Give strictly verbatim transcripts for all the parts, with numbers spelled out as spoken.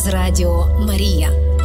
з Радіо Марія.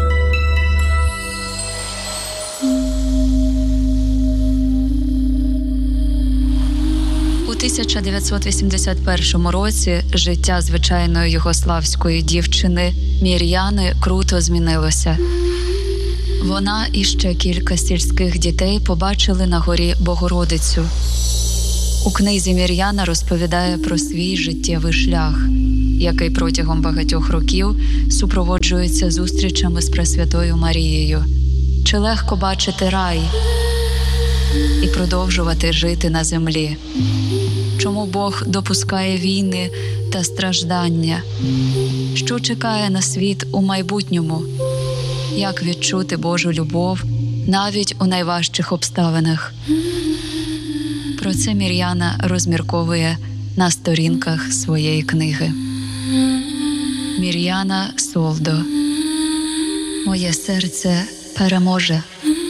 У тисяча дев'ятсот вісімдесят першому році життя звичайної югославської дівчини Мір'яни круто змінилося. Вона і ще кілька сільських дітей побачили на горі Богородицю. У книзі Мір'яна розповідає про свій життєвий шлях, який протягом багатьох років супроводжується зустрічами з Пресвятою Марією. Чи легко бачити рай і продовжувати жити на землі? Чому Бог допускає війни та страждання? Що чекає на світ у майбутньому? Як відчути Божу любов навіть у найважчих обставинах? Про це Мір'яна розмірковує на сторінках своєї книги. Мір'яна Солдо. Моє серце переможе.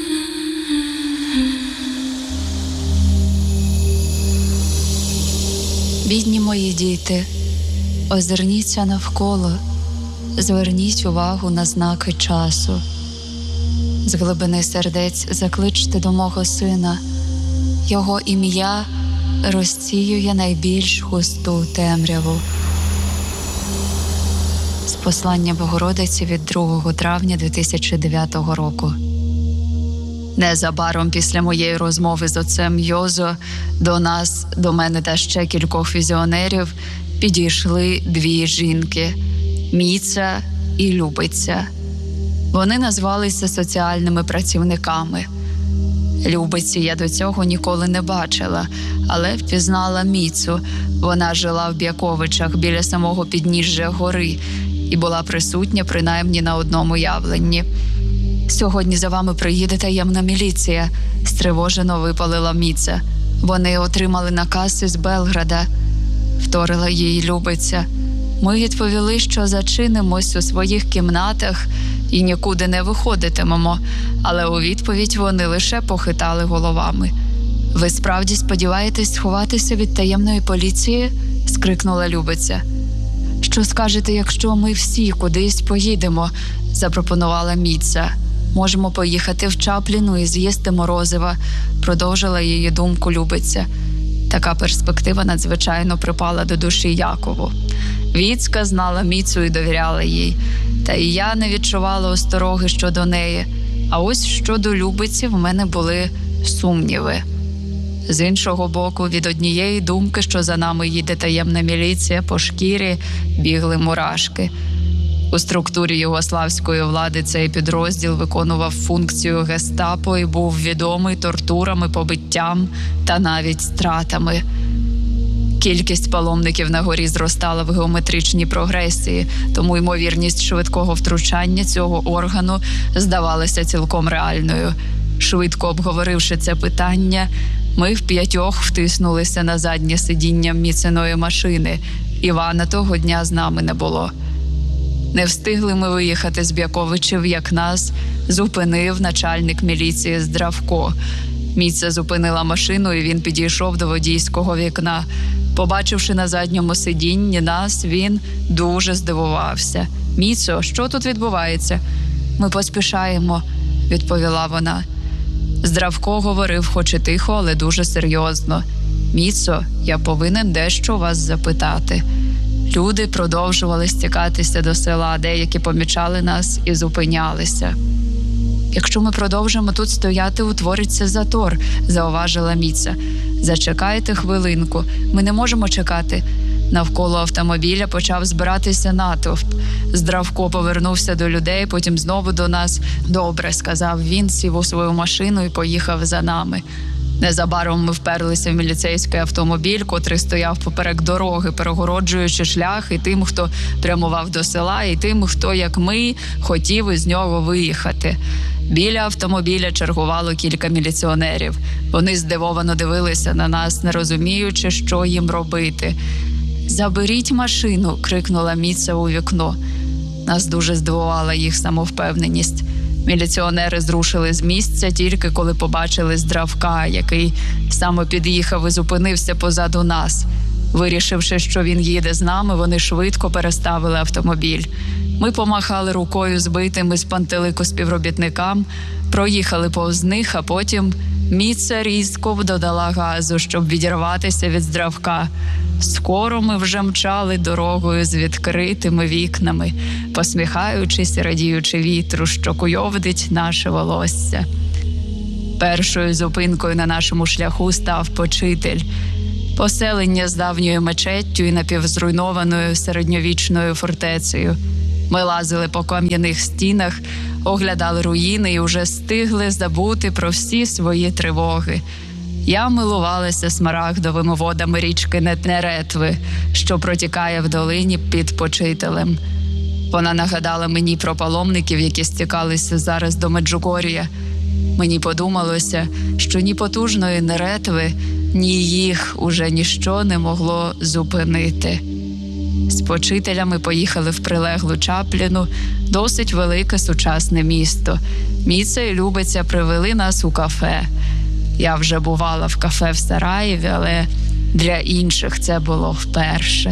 Бідні мої діти, озирніться навколо, зверніть увагу на знаки часу. З глибини сердець закличте до мого сина. Його ім'я розсіює найбільш густу темряву. З послання Богородиці від другого травня дві тисячі дев'ятого року. Незабаром після моєї розмови з отцем Йозо до нас, до мене та ще кількох візіонерів підійшли дві жінки – Міца і Любиця. Вони назвалися соціальними працівниками. Любиці я до цього ніколи не бачила, але впізнала Міцу. Вона жила в Б'яковичах біля самого підніжжя гори і була присутня принаймні на одному явленні. «Сьогодні за вами приїде таємна міліція», – стривожено випалила Міца. «Вони отримали наказ із Белграда», – вторила їй Любиця. «Ми відповіли, що зачинимось у своїх кімнатах і нікуди не виходитимемо», але у відповідь вони лише похитали головами. «Ви справді сподіваєтесь сховатися від таємної поліції?» – скрикнула Любиця. «Що скажете, якщо ми всі кудись поїдемо?» – запропонувала Міца. «Можемо поїхати в Чапліну і з'їсти морозива», – продовжила її думку Любиця. Така перспектива надзвичайно припала до душі Якову. Віцька знала Міцу і довіряла їй. Та і я не відчувала остороги щодо неї. А ось щодо Любиці в мене були сумніви. З іншого боку, від однієї думки, що за нами їде таємна міліція, по шкірі бігли мурашки. У структурі югославської влади цей підрозділ виконував функцію гестапо і був відомий тортурами, побиттям та навіть стратами. Кількість паломників на горі зростала в геометричній прогресії, тому ймовірність швидкого втручання цього органу здавалася цілком реальною. Швидко обговоривши це питання, ми вп'ятьох втиснулися на заднє сидіння Міциної машини. Івана того дня з нами не було. Не встигли ми виїхати з Б'яковичів, як нас зупинив начальник міліції Здравко. Міця зупинила машину, і він підійшов до водійського вікна. Побачивши на задньому сидінні нас, він дуже здивувався. «Міцо, що тут відбувається?» «Ми поспішаємо», – відповіла вона. Здравко говорив, хоч і тихо, але дуже серйозно. «Міцо, я повинен дещо вас запитати». Люди продовжували стікатися до села, деякі помічали нас і зупинялися. «Якщо ми продовжимо тут стояти, утвориться затор», – зауважила Міца. «Зачекайте хвилинку, ми не можемо чекати». Навколо автомобіля почав збиратися натовп. Здравко повернувся до людей, потім знову до нас. «Добре», – сказав він, сів у свою машину і поїхав за нами. Незабаром ми вперлися в міліцейський автомобіль, котрий стояв поперек дороги, перегороджуючи шлях і тим, хто прямував до села, і тим, хто, як ми, хотів із нього виїхати. Біля автомобіля чергувало кілька міліціонерів. Вони здивовано дивилися на нас, не розуміючи, що їм робити. «Заберіть машину!» – крикнула Міца у вікно. Нас дуже здивувала їх самовпевненість. Міліціонери зрушили з місця тільки коли побачили Здравка, який саме під'їхав і зупинився позаду нас. Вирішивши, що він їде з нами, вони швидко переставили автомобіль. Ми помахали рукою збитим із пантелику співробітникам, проїхали повз них, а потім Міца різко додала газу, щоб відірватися від здравка. Скоро ми вже мчали дорогою з відкритими вікнами, посміхаючись і радіючи вітру, що куйовдить наше волосся. Першою зупинкою на нашому шляху став Почитель. Поселення з давньою мечеттю і напівзруйнованою середньовічною фортецею. Ми лазили по кам'яних стінах, оглядали руїни і вже стигли забути про всі свої тривоги. Я милувалася смарагдовими водами річки Неретви, що протікає в долині під Почителем. Вона нагадала мені про паломників, які стікалися зараз до Меджугор'я. Мені подумалося, що ні потужної Неретви, ні їх уже ніщо не могло зупинити. З Почителями поїхали в прилеглу Чапліну, досить велике сучасне місто. Міца і Любиця привели нас у кафе. Я вже бувала в кафе в Сараєві, але для інших це було вперше.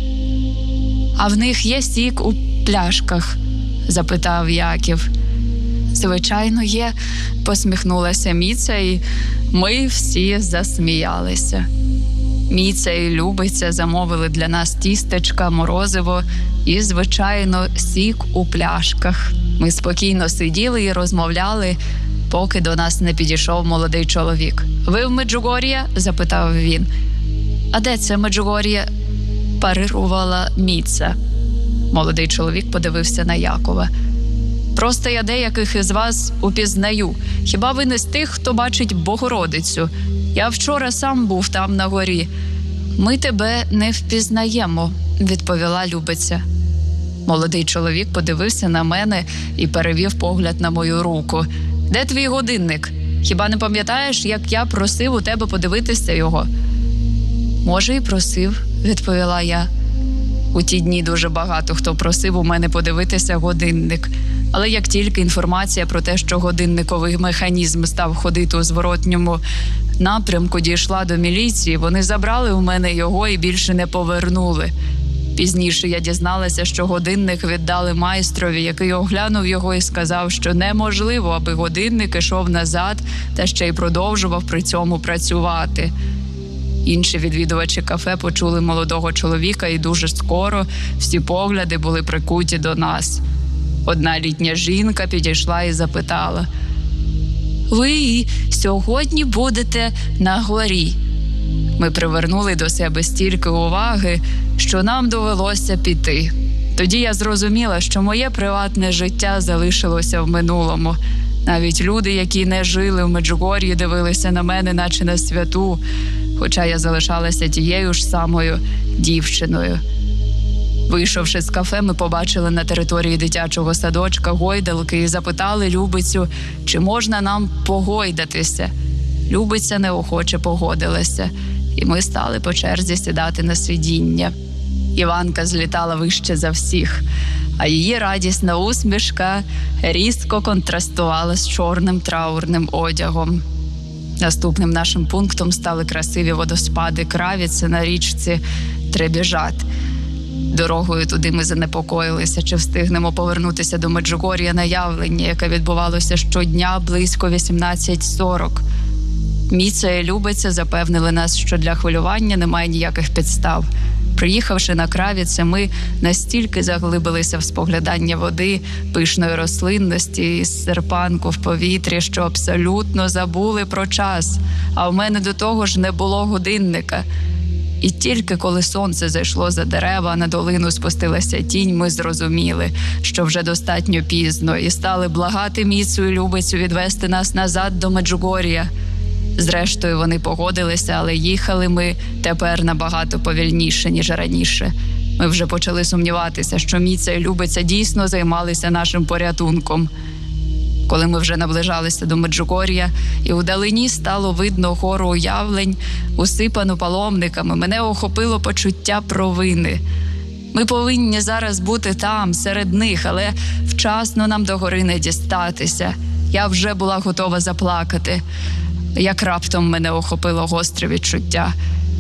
«А в них є сік у пляшках?» – запитав Яків. «Звичайно, є», – посміхнулася Міца, і ми всі засміялися. Міца і Любиця замовили для нас тістечка, морозиво і, звичайно, сік у пляшках. Ми спокійно сиділи і розмовляли, поки до нас не підійшов молодий чоловік. «Ви в Меджугор'я?» – запитав він. «А де це Меджугор'я?» – парирувала Міца. Молодий чоловік подивився на Якова. «Просто я деяких із вас упізнаю. Хіба ви не з тих, хто бачить Богородицю? Я вчора сам був там на горі». «Ми тебе не впізнаємо», – відповіла Любиця. Молодий чоловік подивився на мене і перевів погляд на мою руку. «Де твій годинник? Хіба не пам'ятаєш, як я просив у тебе подивитися його?» «Може, і просив», – відповіла я. У ті дні дуже багато хто просив у мене подивитися годинник. Але як тільки інформація про те, що годинниковий механізм став ходити у зворотньому напрямку, дійшла до міліції, вони забрали у мене його і більше не повернули. Пізніше я дізналася, що годинник віддали майстрові, який оглянув його і сказав, що неможливо, аби годинник ішов назад та ще й продовжував при цьому працювати. Інші відвідувачі кафе почули молодого чоловіка, і дуже скоро всі погляди були прикуті до нас. Одна літня жінка підійшла і запитала: «Ви сьогодні будете на горі?» Ми привернули до себе стільки уваги, що нам довелося піти. Тоді я зрозуміла, що моє приватне життя залишилося в минулому. Навіть люди, які не жили в Меджугор'ї, дивилися на мене, наче на святу, хоча я залишалася тією ж самою дівчиною. Вийшовши з кафе, ми побачили на території дитячого садочка гойдалки і запитали Любицю, чи можна нам погойдатися. Любиця неохоче погодилася, і ми стали по черзі сідати на сидіння. Іванка злітала вище за всіх, а її радісна усмішка різко контрастувала з чорним траурним одягом. Наступним нашим пунктом стали красиві водоспади Кравіці на річці Требіжат. Дорогою туди ми занепокоїлися, чи встигнемо повернутися до Меджугор'я на явленні, яке відбувалося щодня близько вісімнадцять сорок. Міца і Любиця запевнили нас, що для хвилювання немає ніяких підстав. Приїхавши на Кравіце, ми настільки заглибилися в споглядання води, пишної рослинності і серпанку в повітрі, що абсолютно забули про час. А в мене до того ж не було годинника. І тільки коли сонце зайшло за дерева, а на долину спустилася тінь, ми зрозуміли, що вже достатньо пізно, і стали благати Міцу і Любицю відвести нас назад до Меджугор'я. Зрештою, вони погодилися, але їхали ми тепер набагато повільніше, ніж раніше. Ми вже почали сумніватися, що Міця і Любиця дійсно займалися нашим порятунком. Коли ми вже наближалися до Меджугор'я, і вдалині стало видно гору уявлень, усипану паломниками, мене охопило почуття провини. Ми повинні зараз бути там, серед них, але вчасно нам до гори не дістатися. Я вже була готова заплакати, як раптом мене охопило гостре відчуття.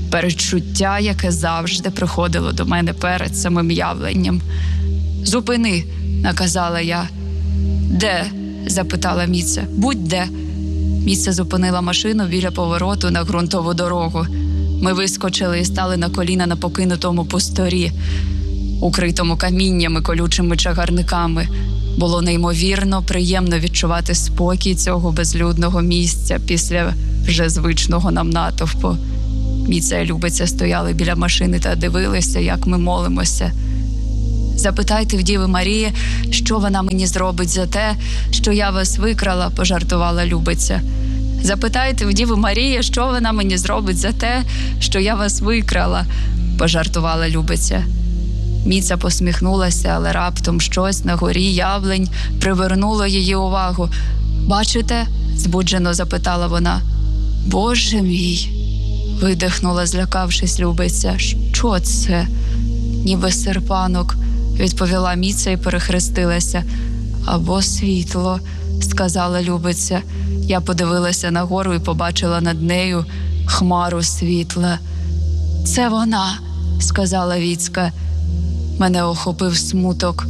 передчуття, яке завжди приходило до мене перед самим явленням. «Зупини», – наказала я. «Де?» – запитала Міця. «Будь-де». Міця зупинила машину біля повороту на ґрунтову дорогу. Ми вискочили і стали на коліна на покинутому пусторі, укритому каміннями, колючими чагарниками. Було неймовірно приємно відчувати спокій цього безлюдного місця після вже звичного нам натовпу. Міця і Любиця стояли біля машини та дивилися, як ми молимося. «Запитайте в Діви Марії, що вона мені зробить за те, що я вас викрала», – пожартувала Любиця. «Запитайте в Діви Марії, що вона мені зробить за те, що я вас викрала», – пожартувала Любиця. Міця посміхнулася, але раптом щось на горі явлень привернуло її увагу. «Бачите?» – збуджено запитала вона. «Боже мій!» – видихнула, злякавшись Любиця. «Що це?» «Ніби серпанок», – відповіла Міця і перехрестилася. «Або світло», – сказала Любиця. Я подивилася нагору і побачила над нею хмару світла. «Це вона», – сказала Віцька. Мене охопив смуток.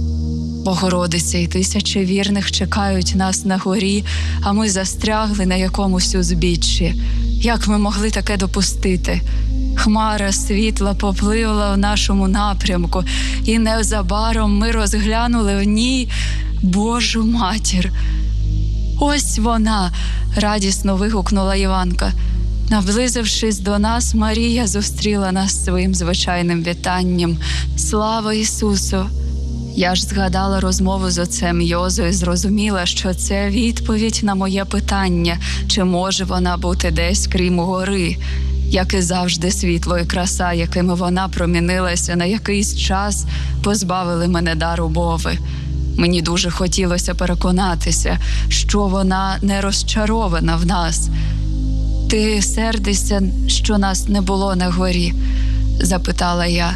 Богородиця і тисячі вірних чекають нас на горі, а ми застрягли на якомусь узбіччі. Як ми могли таке допустити? Хмара світла попливла в нашому напрямку, і незабаром ми розглянули в ній Божу матір. «Ось вона!» – радісно вигукнула Іванка. Наблизившись до нас, Марія зустріла нас своїм звичайним вітанням. «Слава Ісусу!» Я ж згадала розмову з отцем Йозо і зрозуміла, що це відповідь на моє питання, чи може вона бути десь крім гори. Як і завжди, світло і краса, якими вона промінилася на якийсь час, позбавили мене дару мови. Мені дуже хотілося переконатися, що вона не розчарована в нас. «Ти сердишся, що нас не було на горі?» – запитала я.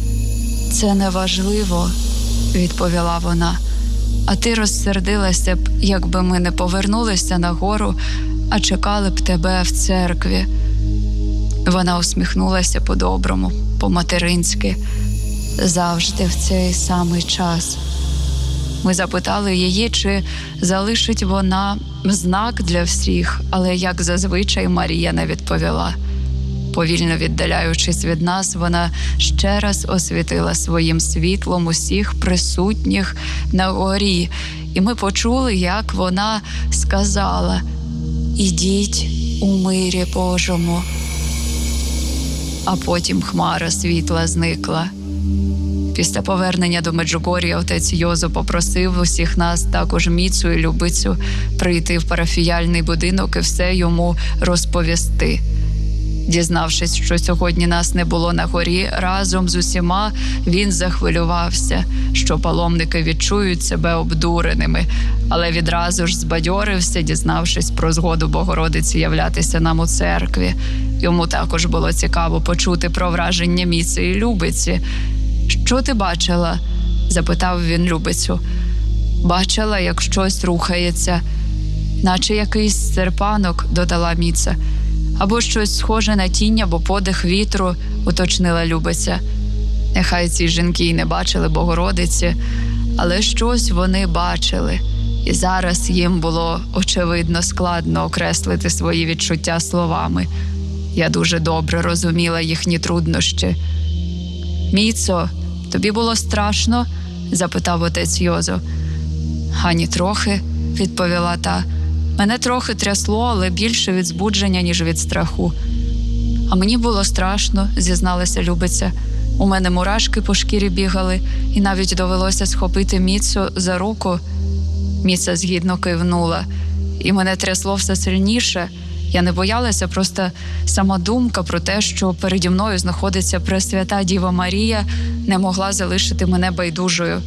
«Це не важливо», – відповіла вона. «А ти розсердилася б, якби ми не повернулися на гору, а чекали б тебе в церкві». Вона усміхнулася по-доброму, по-материнськи. «Завжди в цей самий час». Ми запитали її, чи залишить вона знак для всіх, але, як зазвичай, Марія не відповіла. Повільно віддаляючись від нас, вона ще раз освітила своїм світлом усіх присутніх на горі, і ми почули, як вона сказала: «Ідіть у мирі Божому». А потім хмара світла зникла. Після повернення до Меджугор'я отець Йозо попросив усіх нас, також Міцу і Любицю, прийти в парафіяльний будинок і все йому розповісти. Дізнавшись, що сьогодні нас не було на горі, разом з усіма він захвилювався, що паломники відчують себе обдуреними, але відразу ж збадьорився, дізнавшись про згоду Богородиці являтися нам у церкві. Йому також було цікаво почути про враження Міці і Любиці. «Що ти бачила?» – запитав він Любицю. «Бачила, як щось рухається, наче якийсь серпанок», – додала Міця. «Або щось схоже на тінь, або подих вітру», – уточнила Любиця. Нехай ці жінки й не бачили Богородиці, але щось вони бачили. І зараз їм було, очевидно, складно окреслити свої відчуття словами. Я дуже добре розуміла їхні труднощі. «Міцо, тобі було страшно?» – запитав отець Йозо. «Ані трохи», – відповіла та. «Мене трохи трясло, але більше від збудження, ніж від страху». «А мені було страшно», – зізналася Любиця. «У мене мурашки по шкірі бігали, і навіть довелося схопити Міцу за руку». Міця згідно кивнула. «І мене трясло все сильніше. Я не боялася, просто сама думка про те, що переді мною знаходиться Пресвята Діва Марія, не могла залишити мене байдужою».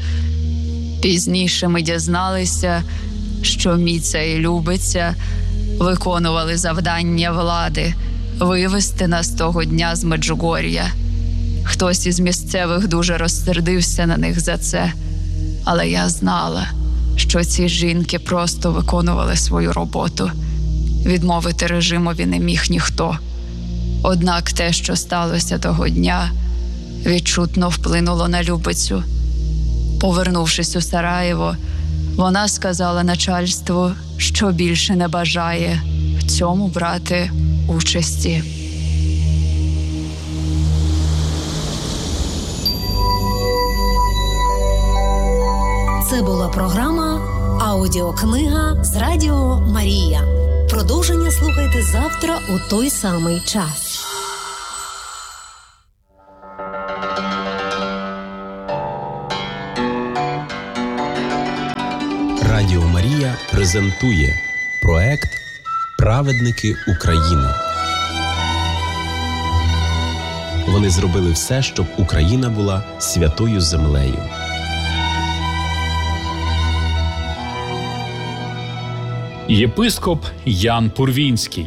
Пізніше ми дізналися, що Міця і Любиця виконували завдання влади вивести нас того дня з Меджугор'я. Хтось із місцевих дуже розсердився на них за це, але я знала, що ці жінки просто виконували свою роботу. Відмовити режимові не міг ніхто. Однак те, що сталося того дня, відчутно вплинуло на Любицю. Повернувшись у Сараєво, вона сказала начальству, що більше не бажає в цьому брати участі. Це була програма «Аудіокнига» з Радіо Марія. Продовження слухайте завтра у той самий час. Радіо Марія презентує проект «Праведники України». Вони зробили все, щоб Україна була святою землею. Єпископ Ян Пурвінський,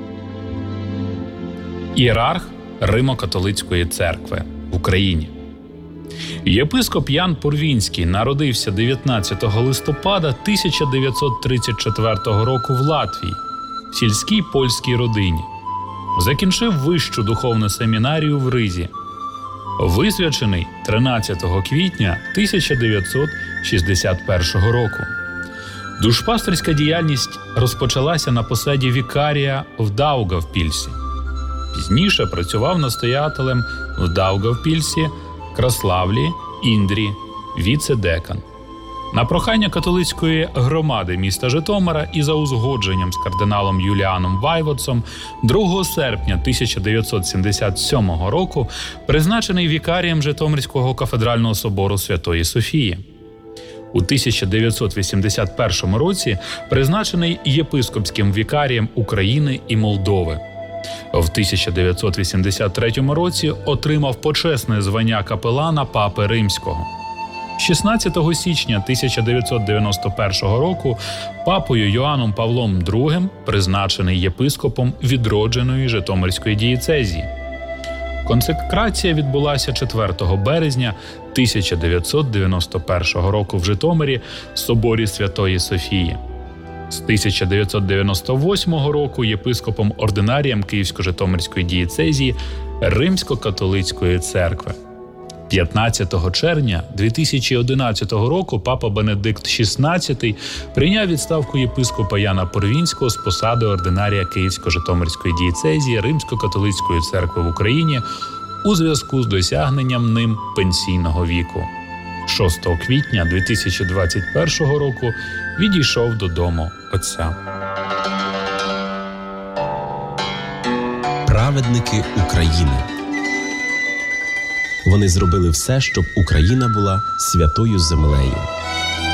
ієрарх Римо-католицької церкви в Україні. Єпископ Ян Пурвінський народився дев'ятнадцятого листопада тисяча дев'ятсот тридцять четвертого року в Латвії, в сільській польській родині. Закінчив вищу духовну семінарію в Ризі. Висвячений тринадцятого квітня тисяча дев'ятсот шістдесят першого року. Душпастерська діяльність розпочалася на посаді вікарія в Даугавпільсі. Пізніше працював настоятелем в Даугавпільсі, Краславлі, Індрі, віце-декан. На прохання католицької громади міста Житомира і за узгодженням з кардиналом Юліаном Вайводсом другого серпня тисяча дев'ятсот сімдесят сьомого року призначений вікарієм Житомирського кафедрального собору Святої Софії. У тисяча дев'ятсот вісімдесят першому році призначений єпископським вікарієм України і Молдови. В тисяча дев'ятсот вісімдесят третьому році отримав почесне звання капелана Папи Римського. шістнадцятого січня тисяча дев'ятсот дев'яносто першого року папою Йоанном Павлом другим призначений єпископом відродженої Житомирської дієцезії. Консекрація відбулася четвертого березня тисяча дев'ятсот дев'яносто першого року в Житомирі в соборі Святої Софії. З тисяча дев'ятсот дев'яносто восьмого року єпископом ординарієм Київсько-Житомирської дієцезії Римсько-католицької церкви. п'ятнадцятого червня дві тисячі одинадцятого року папа Бенедикт шістнадцятий прийняв відставку єпископа Яна Пурвінського з посади ординарія Київсько-Житомирської дієцезії Римсько-католицької церкви в Україні у зв'язку з досягненням ним пенсійного віку. шостого квітня дві тисячі двадцять першого року відійшов додому Отця. Праведники України. Вони зробили все, щоб Україна була святою землею.